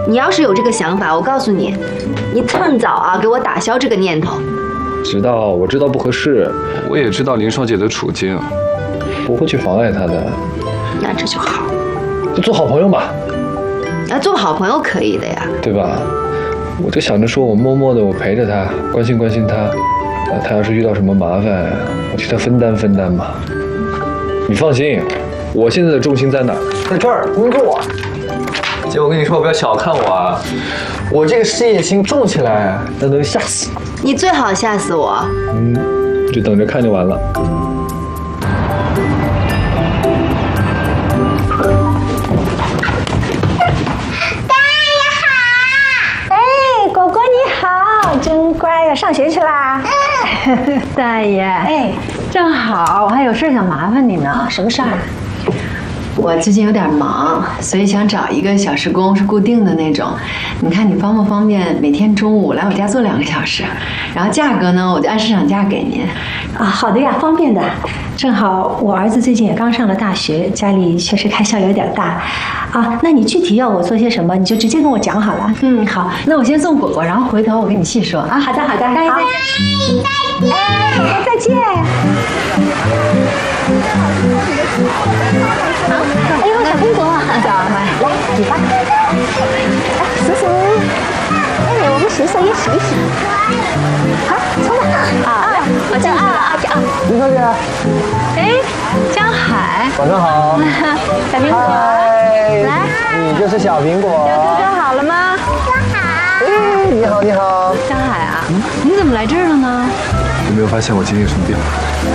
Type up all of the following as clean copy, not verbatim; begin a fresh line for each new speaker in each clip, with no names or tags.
你要是有这个想法，我告诉你，你趁早啊，给我打消这个念头。
我知道不合适，
我也知道林少姐的处境，
不会去妨碍她的。
那这就好，
就做好朋友嘛。
啊，做好朋友可以的呀，
对吧？我就想着说，我默默的，我陪着她，关心关心她。她要是遇到什么麻烦，我替她分担分担嘛。你放心，我现在的重心在哪儿？在这儿工作。姐，我跟你说，不要小看我啊！我这个事业心重起来，那能吓死
你。最好吓死我。
就等着看就完了。
果果你好，真乖呀，上学去啦？
大爷，哎，正好我还有事想麻烦你呢。
什么事儿？
我最近有点忙，所以想找一个小时工，是固定的那种。你看你方不方便每天中午来我家做2个小时？然后价格呢，我就按市场价给您。
啊，好的呀，方便的。正好我儿子最近也刚上了大学，家里确实开销有点大。啊，那你具体要我做些什么，你就直接跟我讲好了。
好，那我先送果果，然后回头我跟你细说啊。
好的，好的，大爷再见。哎，果果再见。哎呦，小苹果，来举吧。数数。哎，我们数数也数一数。好，冲吧。这2。
林小姐。
哎，江海。
晚上好。
小苹果。来。
你就是小苹果。
要做好了吗？
做好。
哎，你好，你好。
江海啊，你怎么来这儿了呢？
有没有发现我今天有什么变化？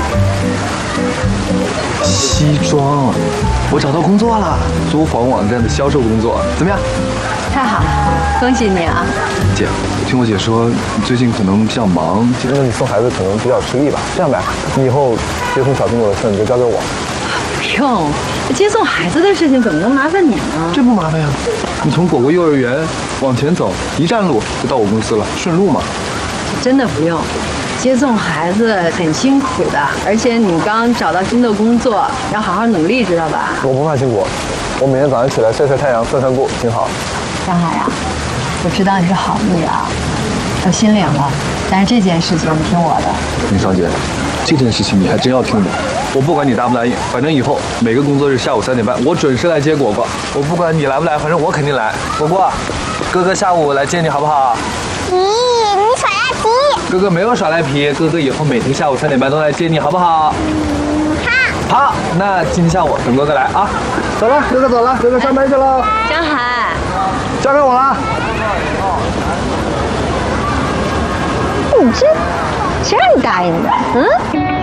西装，我找到工作了，租房网站的销售工作，怎么样？
太好了，恭喜你啊！
姐，听我姐说，你最近可能比较忙，
因为你送孩子可能比较吃力吧。这样吧，你以后接送小苹果的事你就交给我。
不用，接送孩子的事情怎么能麻烦你呢？
这不麻烦呀，你从果果幼儿园往前走1站路就到我公司了，顺路嘛。
真的不用。接送孩子很辛苦的，而且你刚找到新的工作，要好好努力，知道吧？
我不怕辛苦，我每天早上起来晒晒太阳、散散步，挺好。
江海啊，我知道你是好意啊，我心领了。但是这件事情你听我的。
林少姐，这件事情你还真要听我。我不管你答不答应，反正以后每个工作日下午3点半，我准时来接果果。我不管你来不来，反正我肯定来。果果，哥哥下午来接你好不好？
咦，你耍赖皮！
哥哥没有耍赖皮，哥哥以后每天下午3点半都来接你，好不好？好。好，那今天下午等哥哥来啊。走了，哥哥走了，哥哥上班去了。
江海，
交给我了。
你这让你答应的？